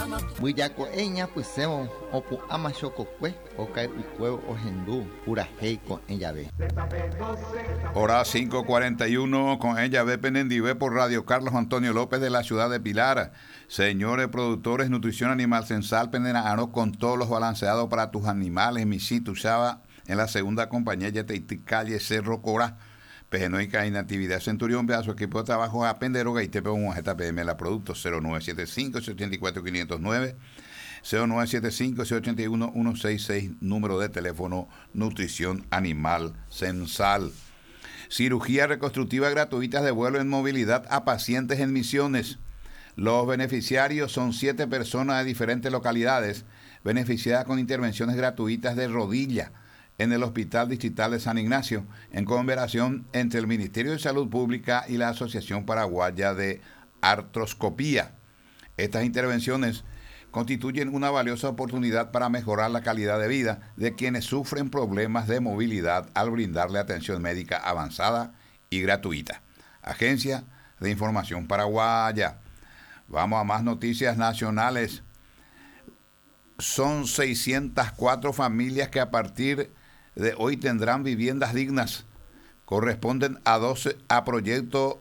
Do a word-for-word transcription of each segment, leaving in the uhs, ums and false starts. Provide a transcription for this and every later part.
Buillaco eña pues semo opu ama chococue ocae ucueo ojendu pura heico en llave. Hora cinco cuarenta y uno con ella ve Penendive por Radio Carlos Antonio López de la ciudad de Pilar. Señores productores, nutrición animal censal Pendenano con todos los balanceados para tus animales. Mi sitio usaba en la segunda compañía ya te calle Cerro Cora. Pejenoica y Natividad Centurión, vea su equipo de trabajo a Penderoga y T P un J P M la producto cero nueve siete cinco, seis ocho cuatro, cinco cero nueve, cero nueve siete cinco, seis ocho uno, uno seis seis, número de teléfono Nutrición Animal Censal. Cirugía reconstructiva gratuita de vuelo en movilidad a pacientes en Misiones. Los beneficiarios son siete personas de diferentes localidades, beneficiadas con intervenciones gratuitas de rodilla en el Hospital Distrital de San Ignacio, en cooperación entre el Ministerio de Salud Pública y la Asociación Paraguaya de Artroscopía. Estas intervenciones constituyen una valiosa oportunidad para mejorar la calidad de vida de quienes sufren problemas de movilidad al brindarle atención médica avanzada y gratuita. Agencia de Información Paraguaya. Vamos a más noticias nacionales. Son seiscientas cuatro familias que a partir de hoy tendrán viviendas dignas. Corresponden a doce a proyecto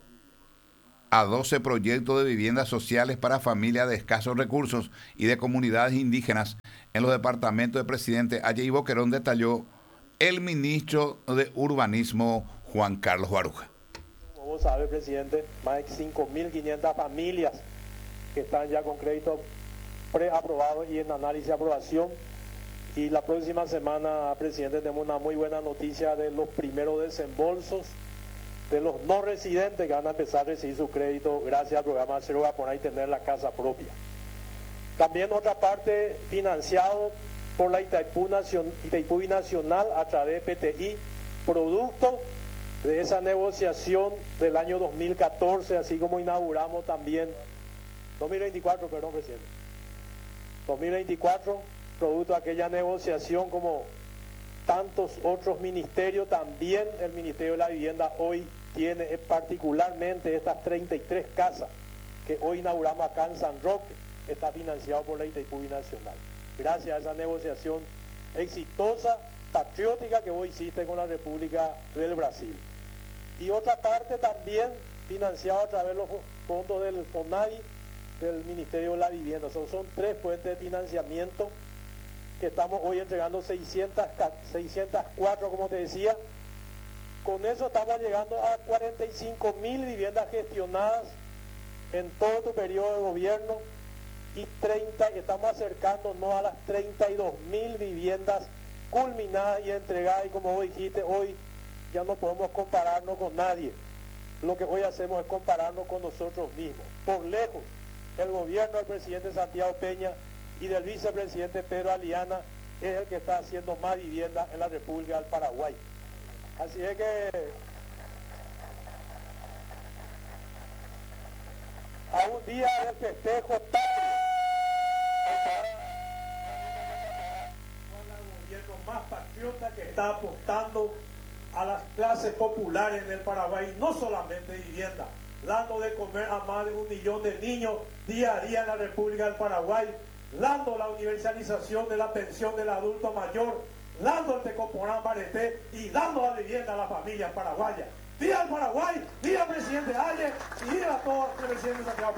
a doce proyectos de viviendas sociales para familias de escasos recursos y de comunidades indígenas en los departamentos de Presidente Ayey Boquerón, detalló el ministro de Urbanismo Juan Carlos Baruja. Como vos sabes, presidente, más de cinco mil quinientas familias que están ya con crédito preaprobado y en análisis de aprobación. Y la próxima semana, presidente, tenemos una muy buena noticia de los primeros desembolsos de los no residentes que van a empezar a recibir su crédito gracias al programa Cero por ahí tener la casa propia. También otra parte financiado por la Itaipú, Nacion, Itaipú Nacional a través de P T I, producto de esa negociación del año dos mil catorce, así como inauguramos también, dos mil veinticuatro, perdón, presidente, dos mil veinticuatro, producto de aquella negociación como tantos otros ministerios, también el Ministerio de la Vivienda hoy tiene particularmente estas treinta y tres casas que hoy inauguramos acá en San Roque, está financiado por la Itaipú Nacional. Gracias a esa negociación exitosa, patriótica que vos hiciste con la República del Brasil. Y otra parte también financiado a través de los fondos del FONAVI, del Ministerio de la Vivienda. Son, son tres fuentes de financiamiento que estamos hoy entregando seiscientas, seiscientas cuatro, como te decía. Con eso estamos llegando a cuarenta y cinco mil viviendas gestionadas en todo tu periodo de gobierno y treinta, estamos acercándonos a las treinta y dos mil viviendas culminadas y entregadas. Y como vos dijiste, hoy ya no podemos compararnos con nadie. Lo que hoy hacemos es compararnos con nosotros mismos. Por lejos, el gobierno del presidente Santiago Peña y del vicepresidente Pedro Aliana es el que está haciendo más vivienda en la República del Paraguay. Así es que a un día del festejo patrio, con el gobierno más patriota que está apostando a las clases populares en el Paraguay, no solamente vivienda, dando de comer a más de un millón de niños día a día en la República del Paraguay, dando la universalización de la pensión del adulto mayor, dando el Tecomporán Bareté y dando la vivienda a las familias paraguayas. ¡Viva el Paraguay! ¡Viva el presidente Ayer! ¡Y viva todo el presidente Santiago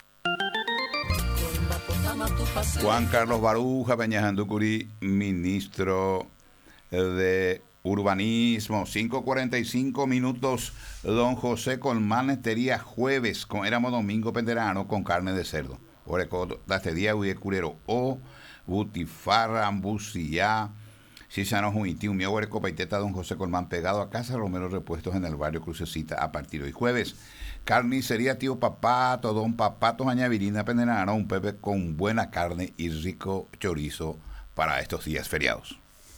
Peña! Juan Carlos Baruja Peñajanducurí, ministro de Urbanismo. Cinco cuarenta y cinco minutos. Don José Colmán estaría jueves, con, éramos domingo penderano, con carne de cerdo. Oreco, este día huye curero o butifarra, ambuciá, si se nos juntí un mío hueco paiteta don José Colmán pegado a casa Romero Repuestos en el barrio Crucecita a partir de hoy jueves. Carnicería Tío Papato, don Papato Añavirina Pendenano, un pepe con buena carne y rico chorizo para estos días feriados.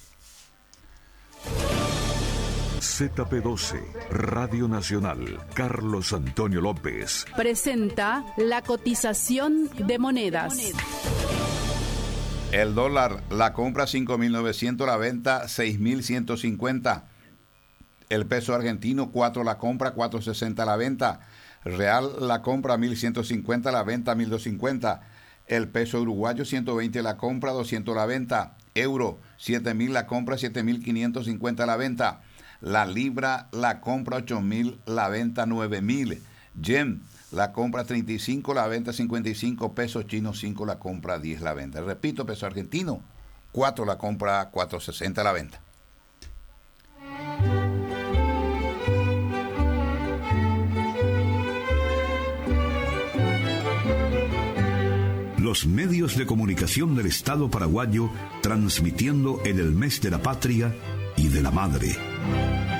Z P doce, Radio Nacional, Carlos Antonio López. Presenta la cotización de monedas. El dólar, la compra cinco mil novecientos, la venta seis mil ciento cincuenta. El peso argentino, cuatro la compra, cuatro sesenta la venta. Real, la compra mil ciento cincuenta, la venta mil doscientos cincuenta. El peso uruguayo ciento veinte la compra, doscientos la venta. Euro siete mil la compra, siete mil quinientos cincuenta la venta. La libra la compra, ocho mil la venta, nueve mil. Yen la compra treinta y cinco, la venta cincuenta y cinco. Pesos chinos cinco la compra, diez la venta. Repito, peso argentino cuatro la compra, cuatro sesenta la venta. Los medios de comunicación del Estado paraguayo transmitiendo en el mes de la patria y de la madre.